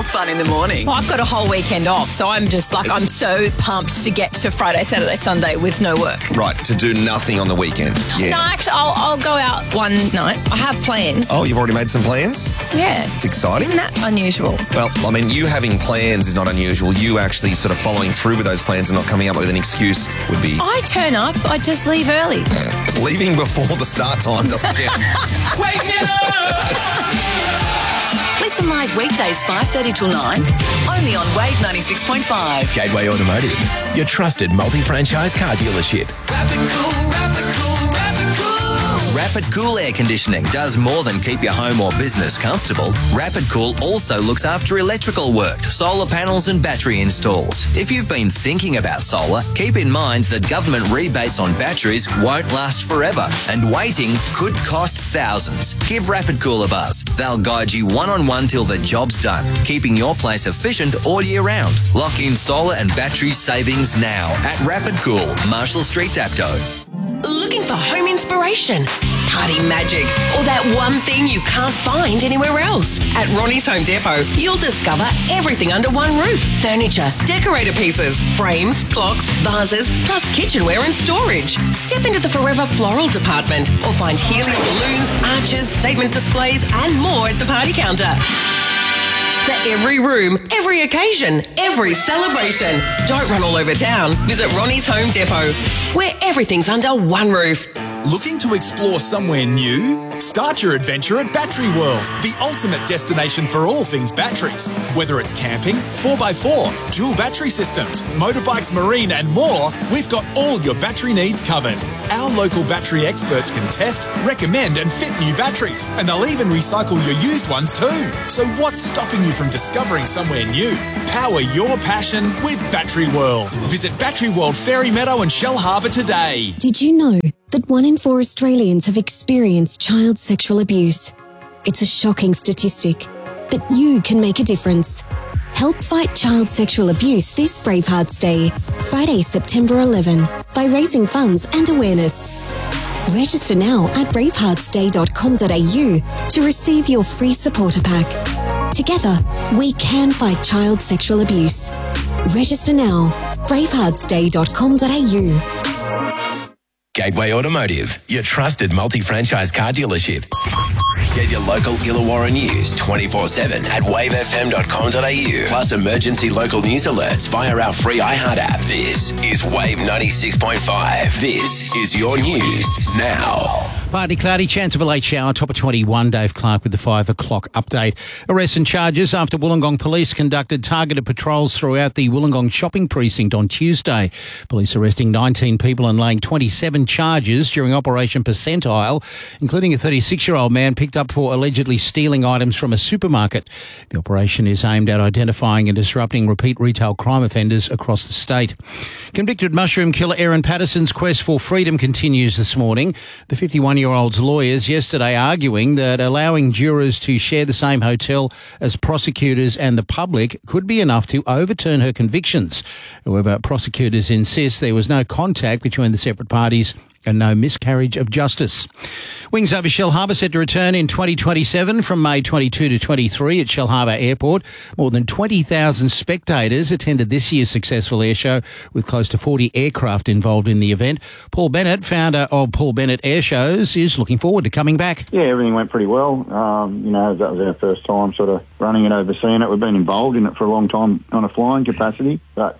fun in the morning. Well, I've got a whole weekend off, so I'm just I'm so pumped to get to Friday, Saturday, Sunday with no work. Right, to do nothing on the weekend. Yeah. No, actually, I'll go out one night. I have plans. Oh, you've already made some plans? Yeah. It's exciting. Isn't that unusual? Well, I mean, you having plans is not unusual. You actually sort of following through with those plans and not coming up with an excuse would be... I turn up, I just leave early. Leaving before the start time doesn't count. Wake me up! Listen live weekdays 5:30 till 9, only on Wave 96.5. Gateway Automotive, your trusted multi-franchise car dealership. Rapid cool, rapid cool, rapid cool. Rapid Cool Air Conditioning does more than keep your home or business comfortable. Rapid Cool also looks after electrical work, solar panels and battery installs. If you've been thinking about solar, keep in mind that government rebates on batteries won't last forever and waiting could cost thousands. Give Rapid Cool a buzz. They'll guide you one-on-one till the job's done, keeping your place efficient all year round. Lock in solar and battery savings now at Rapid Cool, Marshall Street, Dapto. Looking for home inspiration, party magic, or that one thing you can't find anywhere else? At Ronnie's Home Depot, you'll discover everything under one roof. Furniture, decorator pieces, frames, clocks, vases, plus kitchenware and storage. Step into the Forever Floral department or find helium balloons, arches, statement displays and more at the party counter. For every room, every occasion, every celebration. Don't run all over town. Visit Ronnie's Home Depot, where everything's under one roof. Looking to explore somewhere new? Start your adventure at Battery World, the ultimate destination for all things batteries. Whether it's camping, 4x4, dual battery systems, motorbikes, marine and more, we've got all your battery needs covered. Our local battery experts can test, recommend and fit new batteries, and they'll even recycle your used ones too. So what's stopping you from discovering somewhere new? Power your passion with Battery World. Visit Battery World Fairy Meadow and Shell Harbour today. Did you know that 1 in 4 Australians have experienced child sexual abuse? It's a shocking statistic, but you can make a difference. Help fight child sexual abuse this Bravehearts Day, Friday, September 11, by raising funds and awareness. Register now at braveheartsday.com.au to receive your free supporter pack. Together, we can fight child sexual abuse. Register now, braveheartsday.com.au. Gateway Automotive, your trusted multi-franchise car dealership. Get your local Illawarra news 24/7 at wavefm.com.au. Plus emergency local news alerts via our free iHeart app. This is Wave 96.5. This is your news now. Partly cloudy, chance of a late shower, top of 21. Dave Clark with the 5 o'clock update. Arrests and charges after Wollongong Police conducted targeted patrols throughout the Wollongong shopping precinct on Tuesday. Police arresting 19 people and laying 27 charges during Operation Percentile, including a 36-year-old man picked up for allegedly stealing items from a supermarket. The operation is aimed at identifying and disrupting repeat retail crime offenders across the state. Convicted mushroom killer Erin Patterson's quest for freedom continues this morning. The 51-year-old's lawyers yesterday arguing that allowing jurors to share the same hotel as prosecutors and the public could be enough to overturn her convictions. However, prosecutors insist there was no contact between the separate parties and no miscarriage of justice. Wings over Shell Harbour set to return in 2027 from May 22 to 23 at Shell Harbour Airport. More than 20,000 spectators attended this year's successful airshow with close to 40 aircraft involved in the event. Paul Bennett, founder of Paul Bennett Airshows, is looking forward to coming back. Yeah, everything went pretty well. That was our first time sort of running it, overseeing it. We've been involved in it for a long time on a flying capacity. But,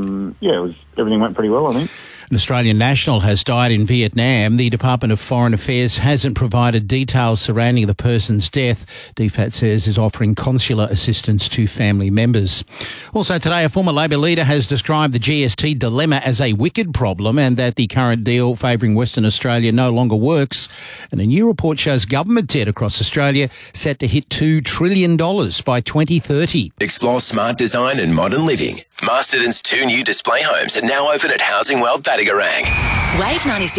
everything went pretty well, I think. An Australian national has died in Vietnam. The Department of Foreign Affairs hasn't provided details surrounding the person's death. DFAT says is offering consular assistance to family members. Also today, a former Labor leader has described the GST dilemma as a wicked problem and that the current deal favouring Western Australia no longer works. And a new report shows government debt across Australia set to hit $2 trillion by 2030. Explore smart design and modern living. Masterton's 2 new display homes are now open at Housing World Battigarang. Wave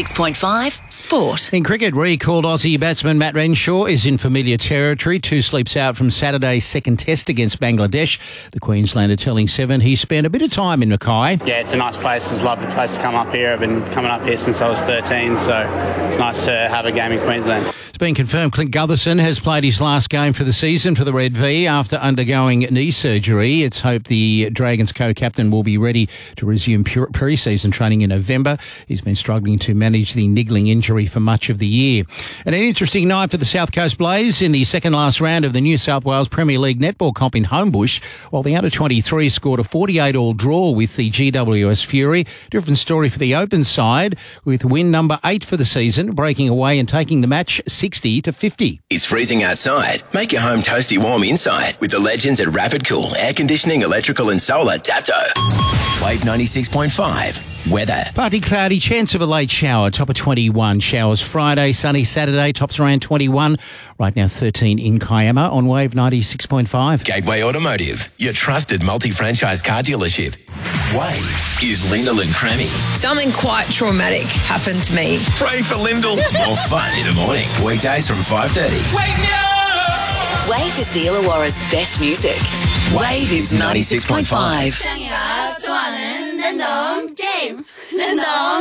96.5 Sport. In cricket, recalled Aussie batsman Matt Renshaw is in familiar territory. 2 sleeps out from Saturday's second test against Bangladesh. The Queenslander telling Seven he spent a bit of time in Mackay. Yeah, it's a nice place. It's a lovely place to come up here. I've been coming up here since I was 13, so it's nice to have a game in Queensland. It's been confirmed Clint Gutherson has played his last game for the season for the Red V after undergoing knee surgery. It's hoped the Dragons co-captain will be ready to resume pre-season training in November. He's been struggling to manage the niggling injury for much of the year. And an interesting night for the South Coast Blaze in the second last round of the New South Wales Premier League netball comp in Homebush, while the under-23 scored a 48-all draw with the GWS Fury. Different story for the Open side, with win number 8 for the season, breaking away and taking the match 60-50. It's freezing outside. Make your home toasty warm inside with the legends at Rapid Cool Air Conditioning, Electrical and Solar Dapto. Wave 96.5. Weather. Partly cloudy, chance of a late shower, top of 21. Showers Friday, sunny Saturday, tops around 21. Right now 13 in Kiama on Wave 96.5. Gateway Automotive, your trusted multi-franchise car dealership. Wave is Lyndall and Crammy. Something quite traumatic happened to me. Pray for Lyndall. More fun in the morning. Weekdays from 5:30. Wake me up! Wave is the Illawarra's best music. Wave is 96.5. 좋아하는 랜덤 게임. 랜덤